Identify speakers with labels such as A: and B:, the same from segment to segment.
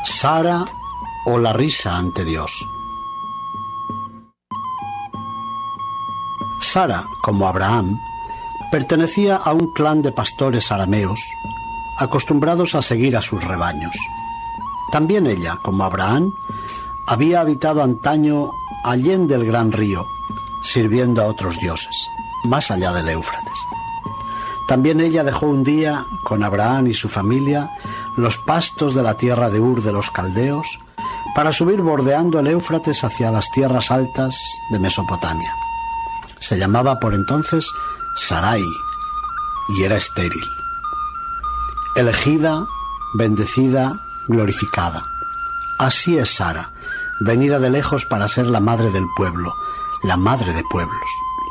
A: Sara o la risa ante Dios. Sara, como Abraham, pertenecía a un clan de pastores arameos, acostumbrados a seguir a sus rebaños. También ella, como Abraham, había habitado antaño allende el gran río, sirviendo a otros dioses, más allá del Éufrates. También ella dejó un día, con Abraham y su familia, los pastos de la tierra de Ur de los caldeos, para subir bordeando el Éufrates hacia las tierras altas de Mesopotamia. Se llamaba por entonces Sarai y era estéril. Elegida, bendecida, glorificada. Así es Sara, venida de lejos para ser la madre del pueblo, la madre de pueblos.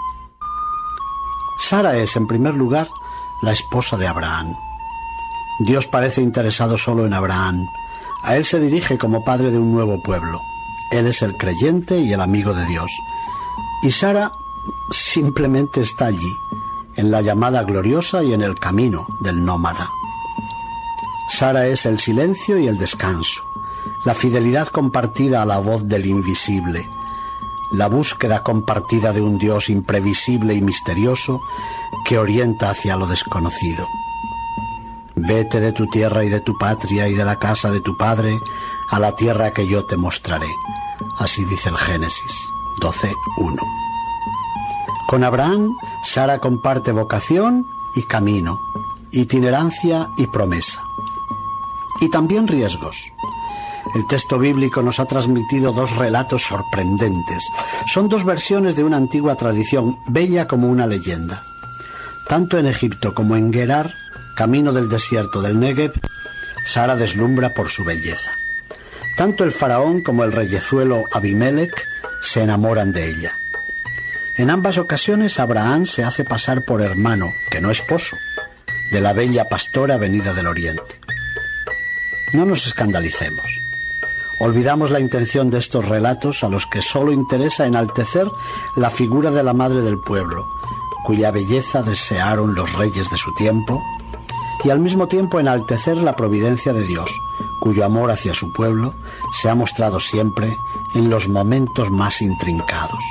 A: Sara es, en primer lugar, la esposa de Abraham. Dios parece interesado solo en Abraham. A él se dirige como padre de un nuevo pueblo. Él es el creyente y el amigo de Dios. Y Sara simplemente está allí, en la llamada gloriosa y en el camino del nómada. Sara es el silencio y el descanso, la fidelidad compartida a la voz del invisible, la búsqueda compartida de un Dios imprevisible y misterioso que orienta hacia lo desconocido. Vete de tu tierra y de tu patria y de la casa de tu padre a la tierra que yo te mostraré. Así dice el Génesis 12:1. Con Abraham, Sara comparte vocación y camino, itinerancia y promesa. Y también riesgos. El texto bíblico nos ha transmitido dos relatos sorprendentes. Son dos versiones de una antigua tradición, bella como una leyenda. Tanto en Egipto como en Gerar, camino del desierto del Negev, Sara deslumbra por su belleza. Tanto el faraón como el reyezuelo Abimelech se enamoran de ella. En ambas ocasiones Abraham se hace pasar por hermano, que no esposo, de la bella pastora venida del oriente. No nos escandalicemos. Olvidamos la intención de estos relatos a los que solo interesa enaltecer la figura de la madre del pueblo, cuya belleza desearon los reyes de su tiempo, y al mismo tiempo enaltecer la providencia de Dios, cuyo amor hacia su pueblo se ha mostrado siempre en los momentos más intrincados.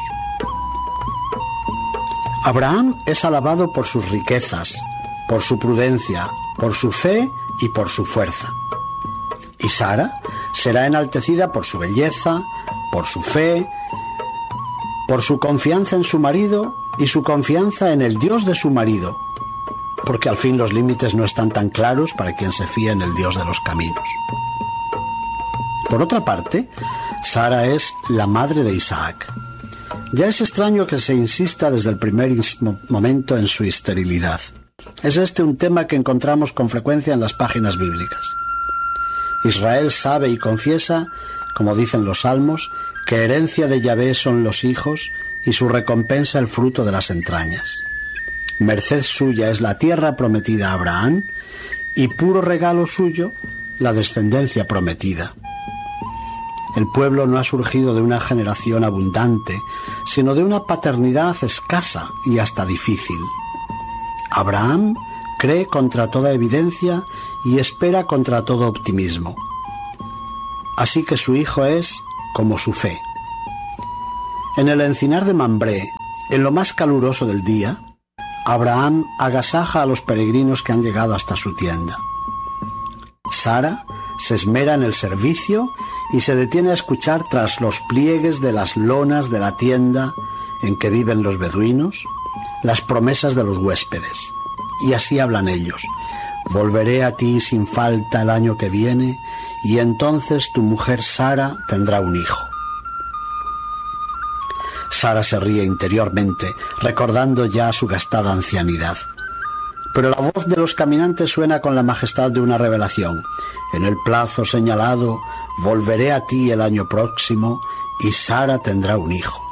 A: Abraham es alabado por sus riquezas, por su prudencia, por su fe y por su fuerza. Y Sara será enaltecida por su belleza, por su fe, por su confianza en su marido y su confianza en el Dios de su marido, porque al fin los límites no están tan claros para quien se fía en el Dios de los caminos. Por otra parte, Sara es la madre de Isaac. Ya es extraño que se insista desde el primer momento en su esterilidad. Es este un tema que encontramos con frecuencia en las páginas bíblicas. Israel sabe y confiesa, como dicen los salmos, que herencia de Yahvé son los hijos y su recompensa el fruto de las entrañas. Merced suya es la tierra prometida a Abraham y puro regalo suyo la descendencia prometida. El pueblo no ha surgido de una generación abundante, sino de una paternidad escasa y hasta difícil. Abraham cree contra toda evidencia y espera contra todo optimismo. Así que su hijo es como su fe. En el encinar de Mambré, en lo más caluroso del día, Abraham agasaja a los peregrinos que han llegado hasta su tienda. Sara se esmera en el servicio y se detiene a escuchar tras los pliegues de las lonas de la tienda en que viven los beduinos las promesas de los huéspedes. Y así hablan ellos: volveré a ti sin falta el año que viene, y entonces tu mujer Sara tendrá un hijo. Sara se ríe interiormente, recordando ya su gastada ancianidad. Pero la voz de los caminantes suena con la majestad de una revelación. En el plazo señalado, volveré a ti el año próximo, y Sara tendrá un hijo.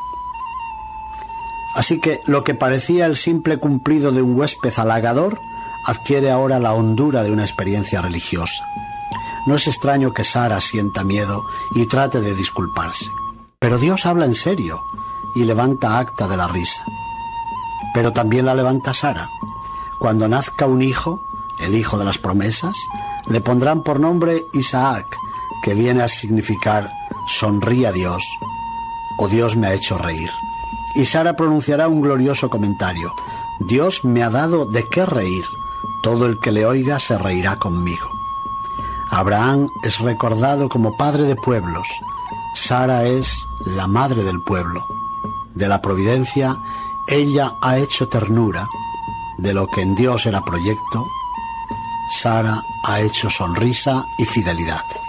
A: Así que lo que parecía el simple cumplido de un huésped halagador adquiere ahora la hondura de una experiencia religiosa. No es extraño que Sara sienta miedo y trate de disculparse. Pero Dios habla en serio y levanta acta de la risa. Pero también la levanta Sara. Cuando nazca un hijo, el hijo de las promesas, le pondrán por nombre Isaac, que viene a significar sonríe a Dios o Dios me ha hecho reír. Y Sara pronunciará un glorioso comentario: Dios me ha dado de qué reír, todo el que le oiga se reirá conmigo. Abraham es recordado como padre de pueblos, Sara es la madre del pueblo. De la providencia ella ha hecho ternura, de lo que en Dios era proyecto, Sara ha hecho sonrisa y fidelidad.